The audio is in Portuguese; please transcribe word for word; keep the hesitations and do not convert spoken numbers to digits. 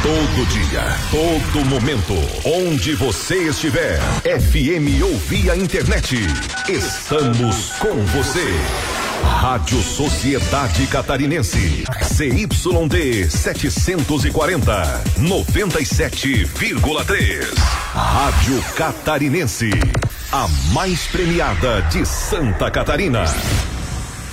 Todo dia, todo momento, onde você estiver. F M ou via internet. Estamos com você. Rádio Sociedade Catarinense. C Y D setecentos e quarenta, noventa e sete vírgula três. Rádio Catarinense. A mais premiada de Santa Catarina.